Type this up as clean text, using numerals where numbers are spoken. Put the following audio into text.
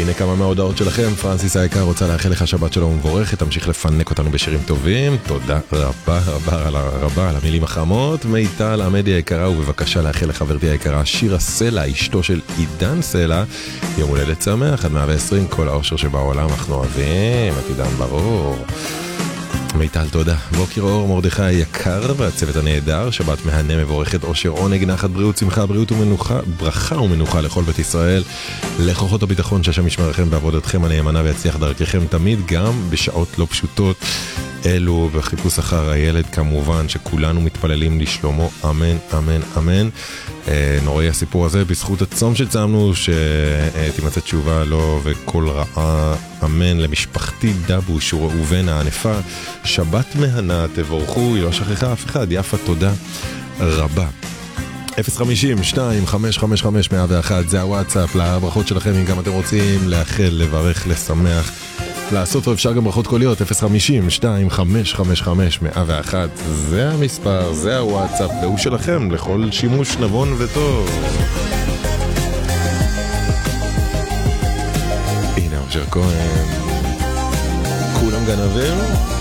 והנה כמה מההודעות שלכם. פרנסיס היקר רוצה לאחל לך שבת שלום ומבורכת, תמשיך לפנק אותנו בשירים טובים. תודה רבה על המילים החמות. מיטל עמדי היקרה, ובבקשה לאחל לחברתי היקרה שירה סלע, אשתו של עידן סלע, יום הולדת שמח, עד 120, כל האושר שבעולם, אנחנו אוהבים את עידן ברור. מיטל, תודה. בוקר אור, מרדכי היקר והצוות הנהדר, שבת מהנה מבורכת, אושר, עונג, נחת, בריאות, שמחה, בריאות ומנוחה, ברכה ומנוחה לכל בית ישראל, לכוחות הביטחון שהשם ישמרכם בעבודתכם הנאמנה ויצליח דרככם תמיד, גם בשעות לא פשוטות אלו, בחיפוש אחר הילד כמובן, שכולנו מתפללים לשלומו, אמן, אמן, אמן. נוראי הסיפור הזה, בזכות הצום שצמנו, שתימצא תשובה לו וכל רעה, אמן. למשפחתי דבוש וראובן הענפה, שבת מהנה, תבורכו, היא לא שכחה אף אחד, יפה, תודה רבה. 050-2555-101 זה הוואטסאפ לברכות שלכם, אם גם אתם רוצים לאחל, לברך, לשמח, לעשות, או אפשר גם ברכות קוליות. 050-2555-101 זה המספר, זה הוואטסאפ, והוא שלכם לכל שימוש נבון וטוב. הנה אושר כהן, כולם גנבים.